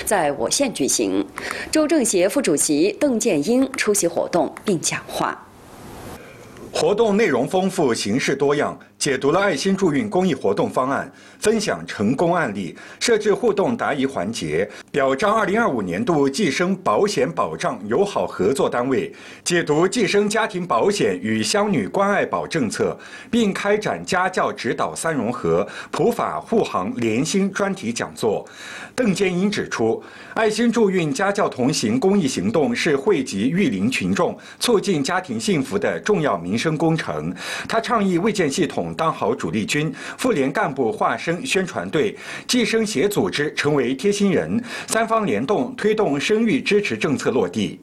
在我县举行。州政协副主席邓建英出席活动并讲话。 活动内容丰富，形式多样，解读了爱心助孕公益活动方案，分享成功案例，设置互动答疑环节，表彰2025年度计生保险保障友好合作单位，解读计生家庭保险与乡女关爱保政策，并开展家教指导三融合、普法护航联心专题讲座。邓建英指出，爱心助孕家教同行公益行动是惠及育龄群众、促进家庭幸福的重要民生工程。他倡议卫健系统当好主力军，妇联干部化身宣传队，计生协组织成为贴心人，三方联动推动生育支持政策落地。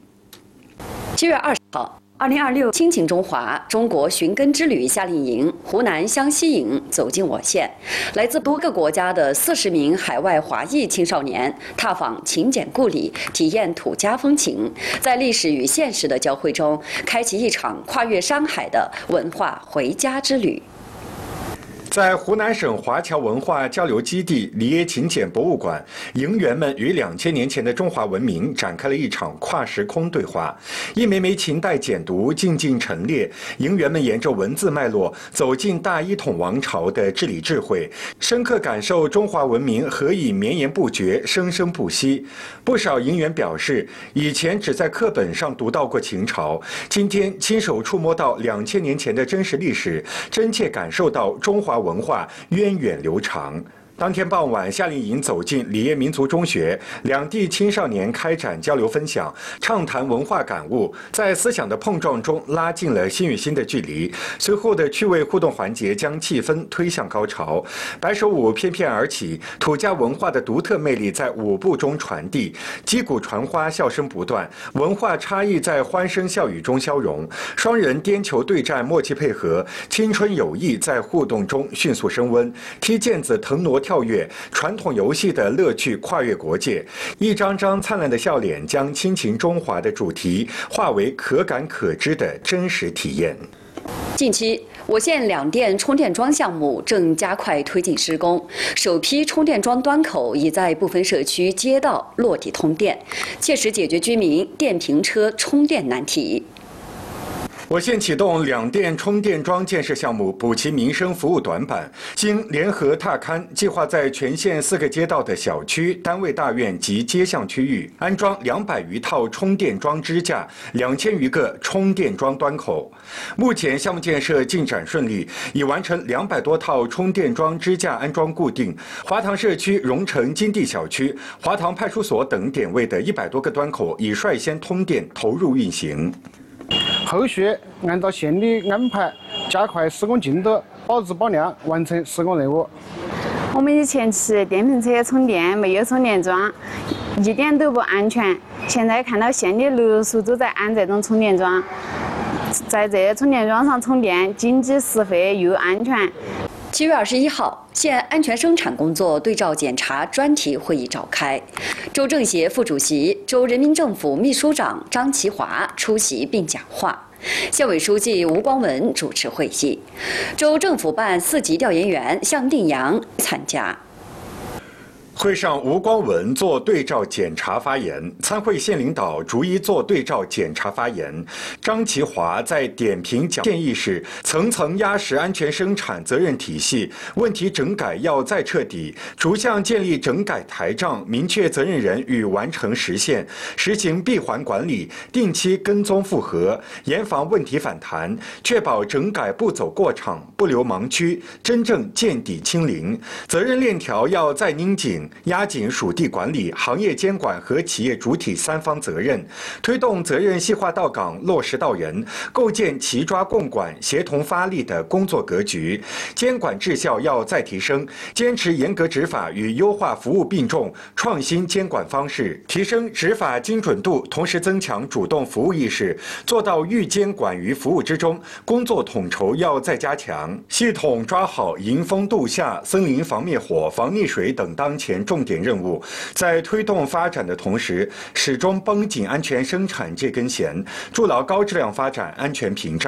7月20号。2026亲情中华中国寻根之旅夏令营湖南湘西营走进我县，来自多个国家的40名海外华裔青少年踏访勤俭故里，体验土家风情，在历史与现实的交汇中，开启一场跨越山海的文化回家之旅。 在湖南省华侨文化交流基地里耶勤俭博物馆，营员们与2000年前的中华文明展开了一场跨时空对话。一枚枚秦代简牍静静陈列，营员们沿着文字脉络走进大一统王朝的治理智慧，深刻感受中华文明何以绵延不绝、生生不息。不少营员表示，以前只在课本上读到过秦朝，今天亲手触摸到2000年前的真实历史，真切感受到中华文化源远流长。当天傍晚，夏令营走进里耶民族中学，两地青少年开展交流分享，畅谈文化感悟，在思想的碰撞中拉近了心与心的距离。随后的趣味互动环节将气氛推向高潮，白手舞翩翩而起，土家文化的独特魅力在舞步中传递，击鼓传花，笑声不断，文化差异在欢声笑语中消融，双人颠球对战，默契配合，青春友谊在互动中迅速升温，踢毽子、腾挪跳跃，传统游戏的乐趣跨越国界，一张张灿烂的笑脸将亲情中华的主题化为可感可知的真实体验。 近期，我县2电充电桩项目正加快推进施工，首批充电桩端口已在部分社区街道落地通电，切实解决居民电瓶车充电难题。 我县启动2电充电桩建设项目，补齐民生服务短板。经联合踏勘，计划在全县4个街道的小区、单位大院及街巷区域安装200余套充电桩支架，2000余个充电桩端口。目前项目建设进展顺利，已完成200多套充电桩支架安装固定。华塘社区、荣城金地小区、华塘派出所等点位的100多个端口已率先通电投入运行。 后续按照县的安排，加快施工进度，保质保量，完成施工任务。 我们以前骑电瓶车充电没有充电桩，一点都不安全。现在看到县的6处都在安这种充电桩，在这些充电桩上充电，经济实惠又安全。 7月21号，县安全生产工作对照检查专题会议召开，州政协副主席、州人民政府秘书长张其华出席并讲话，县委书记吴光文主持会议，州政府办4级调研员向定阳参加。 会上，吴光文做对照检查发言，参会县领导逐一做对照检查发言。张其华在点评讲建议是，层层压实安全生产责任体系，问题整改要再彻底，逐项建立整改台账，明确责任人与完成时限，实行闭环管理，定期跟踪复核，严防问题反弹，确保整改不走过场，不留盲区，真正见底清零。责任链条要再拧紧。压紧属地管理、行业监管和企业主体3方责任，推动责任细化到岗、落实到人，构建齐抓共管、协同发力的工作格局。监管质效要再提升，坚持严格执法与优化服务并重，创新监管方式，提升执法精准度，同时增强主动服务意识，做到预监管于服务之中。工作统筹要再加强，系统抓好迎风度夏、森林防灭火、防溺水等当前重点任务，在推动发展的同时，始终绷紧安全生产这根弦，筑牢高质量发展安全屏障。